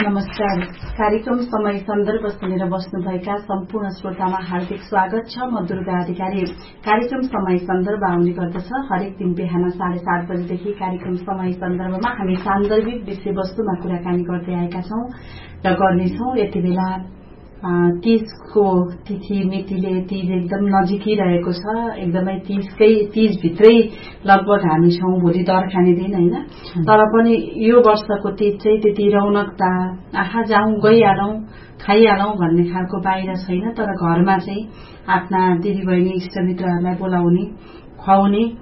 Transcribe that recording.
नमस्कार। कार्यक्रम समय सन्दर्भ सुनेर बस्नुभएका सम्पूर्ण श्रोतामा हार्दिक स्वागत छ। म दुर्गा अधिकारी। कार्यक्रम समय सन्दर्भ आउने गर्दछ हरेक दिन बिहान 7:30 बजेदेखि। कार्यक्रम समय सन्दर्भमा हामी सान्दर्भिक विषयवस्तुमा कुराकानी गर्दै आएका छौं र गर्नेछौं। यति बेला तीजको तिथि मितिले तीज एकदम नजिकै रहेको छ। एकदमै तीज भित्रै लगभग हामी छौं। भोलि दर खाने दिन हैन, तर पनि यो वर्षको तीज चाहिँ त्यति रौनकता आहा जाउँ गइहालौं खाइहालौं भन्ने खालको बाहिर छैन। तर घरमा चाहिँ आफ्ना दिदीबहिनी इष्टमित्रहरूलाई बोलाउने खुवाउने